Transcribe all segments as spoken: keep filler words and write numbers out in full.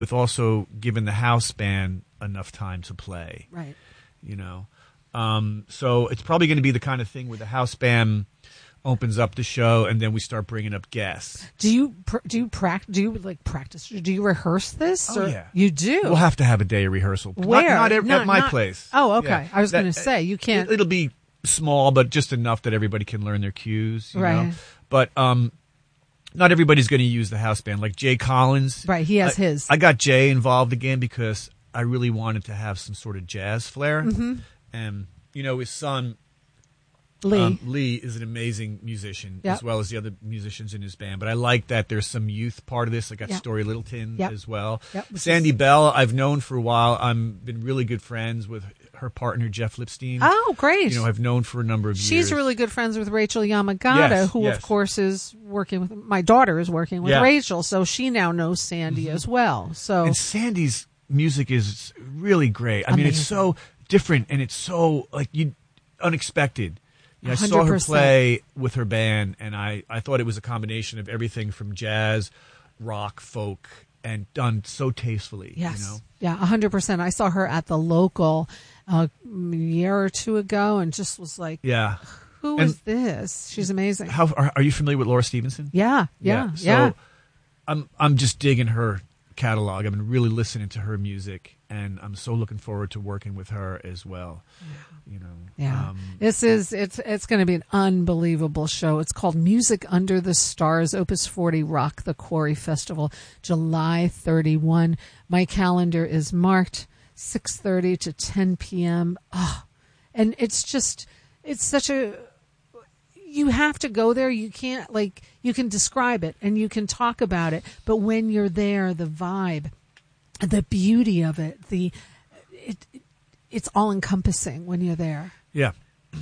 with also giving the house band enough time to play. Right. You know, um, so it's probably going to be the kind of thing where the house band opens up the show and then we start bringing up guests. Do you pr- do you practice? Do you like practice? Do you rehearse this? Oh or? yeah, you do. We'll have to have a day of rehearsal. Where? Not, not, ev- Not- at my not- place. Oh, okay. Yeah. I was That- going to say you can't. It, it'll be small, but just enough that everybody can learn their cues. You Right. know? But um, not everybody's going to use the house band. Like Jay Collins. Right, he has I, his. I got Jay involved again because I really wanted to have some sort of jazz flair. Mm-hmm. And, you know, his son, Lee. um, Lee is an amazing musician, Yep. as well as the other musicians in his band. But I like that there's some youth part of this. I got Yep. Story Littleton Yep. as well. Yep, which Sandy is- Bell, I've known for a while. I've been really good friends with her partner, Jeff Lipstein. Oh, great. You know, I've known for a number of years. She's really good friends with Rachel Yamagata, Yes, who, yes. of course, is working with my daughter is working with Yeah. Rachel, so she now knows Sandy as well. So And Sandy's music is really great. I mean, it's so different and it's so like you unexpected. You know, I saw her one hundred percent. play with her band, and I, I thought it was a combination of everything from jazz, rock, folk, and done so tastefully. yes, You know? yeah, one hundred percent. I saw her at the local uh, a year or two ago, and just was like, Yeah. "Who And- is this? She's amazing." How are, are you familiar with Laura Stevenson? Yeah, yeah, yeah. So I'm I'm just digging her catalog. I've been really listening to her music, and I'm so looking forward to working with her as well. You know. Yeah, Um, this is it's it's going to be an unbelievable show. It's called Music Under the Stars, Opus forty Rock the Quarry Festival, July thirty-first. My calendar is marked six thirty to ten p.m. Oh, and it's just it's such a you have to go there. You can't like you can describe it and you can talk about it, but when you're there, the vibe, the beauty of it, the it, it it's all encompassing when you're there. Yeah.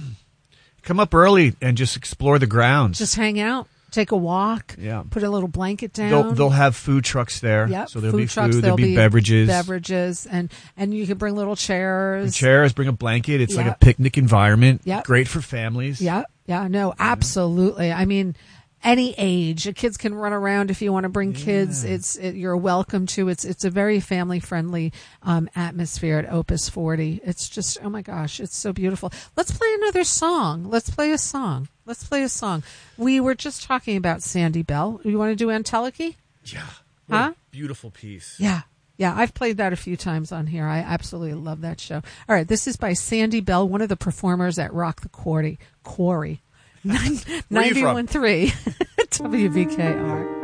Come up early and just explore the grounds. Just hang out, take a walk, Yeah. put a little blanket down. They'll, they'll have food trucks there. Yep, So there'll food be trucks, food, there'll there'll be beverages. beverages, and and you can bring little chairs. Bring chairs, bring a blanket. It's like Yep. a picnic environment. Yep. Great for families. Yeah, yeah, no, absolutely. I mean, any age, the kids can run around if you want to bring kids. It's it, you're welcome to. It's it's a very family friendly um, atmosphere at Opus forty. It's just oh my gosh, it's so beautiful. Let's play another song. Let's play a song. Let's play a song. We were just talking about Sandy Bell. You want to do Anteliki? Yeah. What Huh? a beautiful piece. Yeah. Yeah, I've played that a few times on here. I absolutely love that show. All right, this is by Sandy Bell, one of the performers at Rock the Quarry. Quarry. Where are you from? ninety-one point three W B K R.